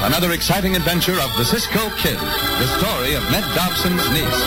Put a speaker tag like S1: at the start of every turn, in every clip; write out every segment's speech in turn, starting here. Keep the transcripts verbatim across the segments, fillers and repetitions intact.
S1: another exciting adventure of the Cisco Kid, the story of Ned Dobson's niece.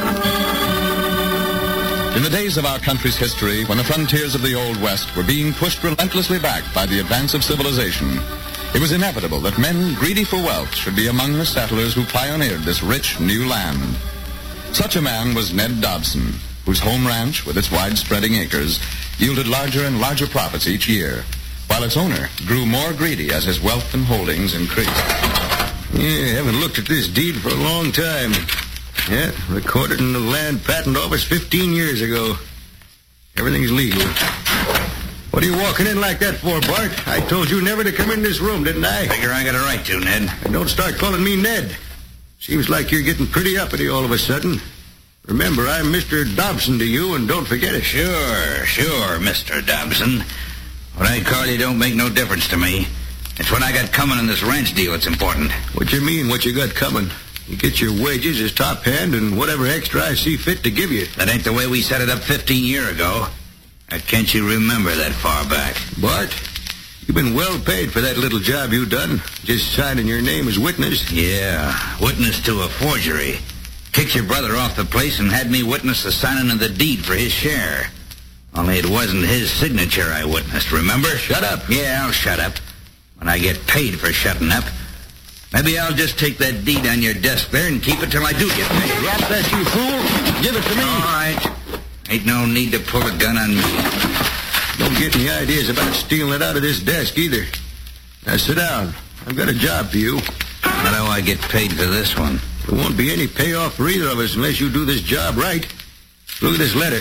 S1: In the days of our country's history, when the frontiers of the Old West were being pushed relentlessly back by the advance of civilization, it was inevitable that men greedy for wealth should be among the settlers who pioneered this rich new land. Such a man was Ned Dobson, whose home ranch, with its wide-spreading acres, yielded larger and larger profits each year, while its owner grew more greedy as his wealth and holdings increased.
S2: Yeah, I haven't looked at this deed for a long time. Yeah, recorded in the Land Patent Office fifteen years ago. Everything's legal. What are you walking in like that for, Bart? I told you never to come in this room, didn't I?
S3: Figure I got a right to, Ned.
S2: And don't start calling me Ned. Seems like you're getting pretty uppity all of a sudden. Remember, I'm Mister Dobson to you, and don't forget it.
S3: Sure, sure, Mister Dobson. What I call you don't make no difference to me. It's what I got coming in this ranch deal that's important.
S2: What you mean, what you got coming? You get your wages as top hand and whatever extra I see fit to give you.
S3: That ain't the way we set it up fifteen years ago. Or can't you remember that far back?
S2: Bart, you've been well paid for that little job you done. Just signing your name as witness.
S3: Yeah, witness to a forgery. Kicked your brother off the place and had me witness the signing of the deed for his share. Only it wasn't his signature I witnessed, remember?
S2: Shut up.
S3: Yeah, I'll shut up. When I get paid for shutting up. Maybe I'll just take that deed on your desk there and keep it till I do get paid.
S2: Drop that, you fool. Give it to me.
S3: All right. Ain't no need to pull a gun on me.
S2: Don't get any ideas about stealing it out of this desk either. Now sit down. I've got a job for you.
S3: How do I get paid for this one?
S2: There won't be any payoff for either of us unless you do this job right. Look at this letter.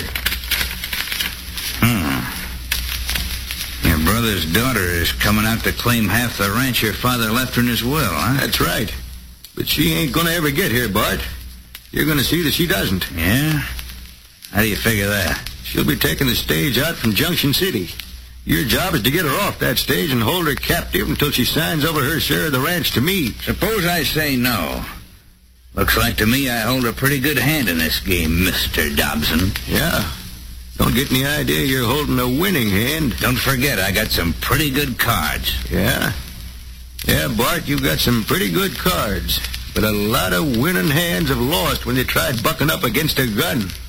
S3: Hmm. Your brother's daughter is coming out to claim half the ranch your father left her in his will, huh?
S2: That's right. But she ain't gonna ever get here, Bart. You're gonna see that she doesn't.
S3: Yeah? How do you figure that?
S2: She'll be taking the stage out from Junction City. Your job is to get her off that stage and hold her captive until she signs over her share of the ranch to me.
S3: Suppose I say no. Looks like to me I hold a pretty good hand in this game, Mister Dobson.
S2: Yeah. Don't get any idea you're holding a winning hand.
S3: Don't forget, I got some pretty good cards.
S2: Yeah? Yeah, Bart, you got some pretty good cards. But a lot of winning hands have lost when they tried bucking up against a gun.